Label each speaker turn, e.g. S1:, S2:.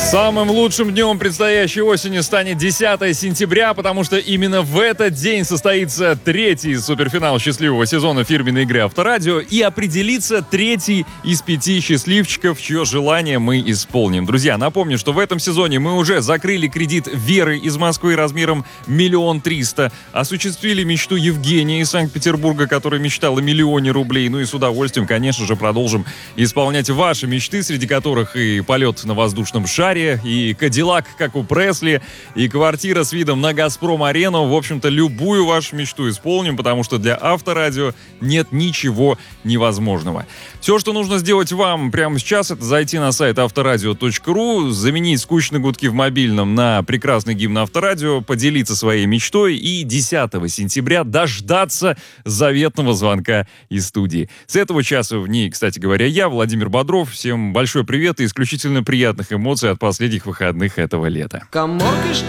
S1: Самым лучшим днем предстоящей осени станет 10 сентября, потому что именно в этот день состоится третий суперфинал счастливого сезона фирменной игры «Авторадио» и определится третий из 5 счастливчиков, чье желание мы исполним. Друзья, напомню, что в этом сезоне мы уже закрыли кредит Веры из Москвы размером 1 300 000, осуществили мечту Евгения из Санкт-Петербурга, который мечтал о 1 000 000 рублей, ну и с удовольствием, конечно же, продолжим исполнять ваши мечты, среди которых и полет на воздушном шаре, и Кадиллак, как у Пресли, и квартира с видом на Газпром-арену. В общем-то, любую вашу мечту исполним, потому что для Авторадио нет ничего невозможного. Все, что нужно сделать вам прямо сейчас, это зайти на сайт авторадио.ру, заменить скучные гудки в мобильном на прекрасный гимн Авторадио, поделиться своей мечтой и 10 сентября дождаться заветного звонка из студии. С этого часа в ней, кстати говоря, я, Владимир Бодров. Всем большой привет и исключительно приятных эмоций от последних выходных этого лета.